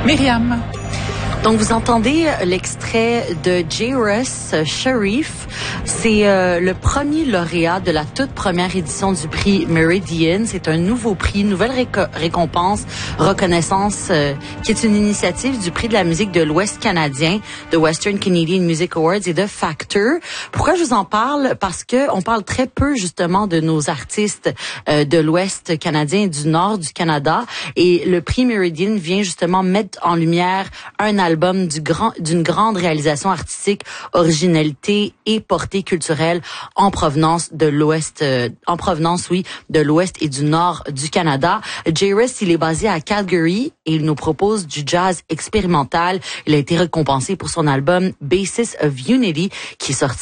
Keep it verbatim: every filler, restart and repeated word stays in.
Myriam. Donc, vous entendez l'extrait de Jairus Sharif. C'est euh, le premier lauréat de la toute première édition du prix Meridian. C'est un nouveau prix, une nouvelle réco- récompense, reconnaissance, euh, qui est une initiative du prix de la musique de l'Ouest canadien, de Western Canadian Music Awards et de Factor. Pourquoi je vous en parle? Parce que on parle très peu, justement, de nos artistes euh, de l'Ouest canadien et du Nord du Canada. Et le prix Meridian vient justement mettre en lumière un album album du grand, d'une grande réalisation artistique, originalité et portée culturelle en provenance de l'Ouest, euh, en provenance, oui, de l'Ouest et du Nord du Canada. Jairus, il est basé à Calgary et il nous propose du jazz expérimental. Il a été récompensé pour son album Basis of Unity qui est sorti